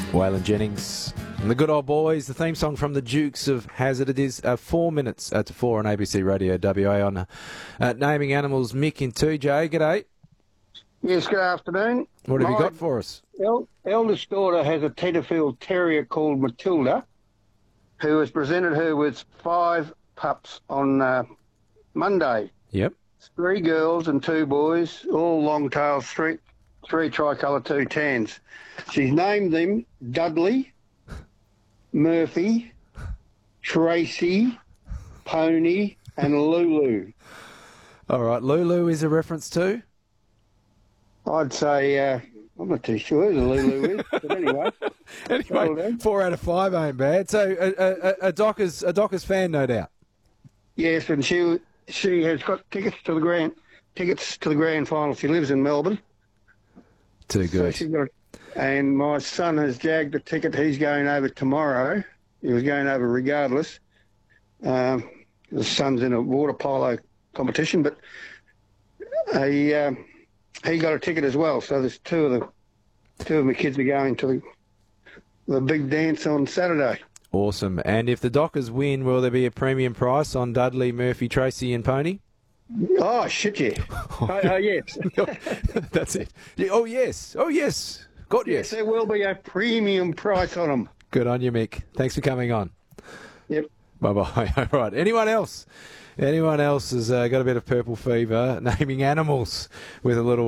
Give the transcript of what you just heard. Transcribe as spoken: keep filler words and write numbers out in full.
Waylon Jennings and the Good Old Boys, the theme song from the Dukes of Hazzard. It is uh, four minutes uh, to four on A B C Radio W A on uh, Naming Animals. Mick in two J, g'day. Yes, good afternoon. What have My you got for us? El- eldest daughter has a Tenterfield Terrier called Matilda, who has presented her with five pups on uh, Monday. Yep. Three girls and two boys, all long tails, three, three tricolour, two tans. She's named them Dudley, Murphy, Tracy, Pony, and Lulu. All right, Lulu is a reference to? I'd say, uh, I'm not too sure who Lulu is, but anyway. Anyway, four out of five ain't bad. So a, a, a Dockers a Dockers fan, no doubt. Yes, and she she has got tickets to the grand tickets to the grand final. She lives in Melbourne. Too good. So she's got, and my son has jagged the ticket. He's going over tomorrow. He was going over regardless. Um, his son's in a water polo competition, but he um, he got a ticket as well. So there's two of the two of my kids are going to the, the big dance on Saturday. Awesome. And if the Dockers win, will there be a premium price on Dudley, Murphy, Tracy and Pony? Oh, shit, yeah. oh, oh, yes. That's it. Yeah, oh, yes. Oh, yes. God, yes. Yes, there will be a premium price on them. Good on you, Mick. Thanks for coming on. Yep. Bye-bye. All right. Anyone else? Anyone else has uh, got a bit of purple fever naming animals with a little